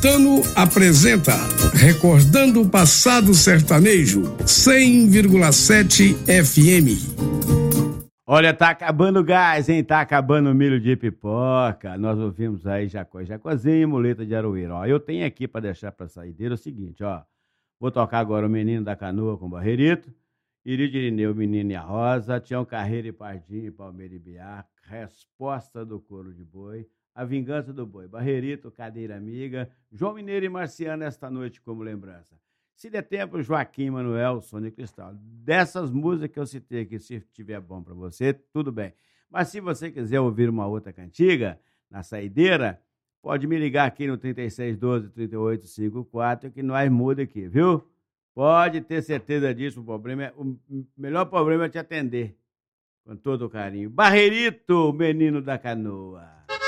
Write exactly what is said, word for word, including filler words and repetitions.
Caetano apresenta Recordando o Passado Sertanejo, cem vírgula sete F M. Olha, tá acabando o gás, hein? Tá acabando o milho de pipoca. Nós ouvimos aí Jacó e Jacozinho e Muleta de Aroeira. Ó, eu tenho aqui pra deixar pra saideira o seguinte, ó. Vou tocar agora o Menino da Canoa com Barrerito, Iridio Irineu, o Menino e a Rosa, Tião Carreiro e Pardinho, Palmeira e Biar, Resposta do Couro de Boi, A Vingança do Boi, Barrerito, Cadeira Amiga, João Mineiro e Marciano esta noite como lembrança. Se der tempo, Joaquim, Manuel, Sônia Cristal. Dessas músicas que eu citei aqui, se tiver bom para você, tudo bem. Mas se você quiser ouvir uma outra cantiga, na saideira, pode me ligar aqui no trinta e seis, doze, trinta e oito, cinquenta e quatro, que nós muda aqui, viu? Pode ter certeza disso, o problema é, o melhor problema é te atender, com todo o carinho. Barrerito, Menino da Canoa.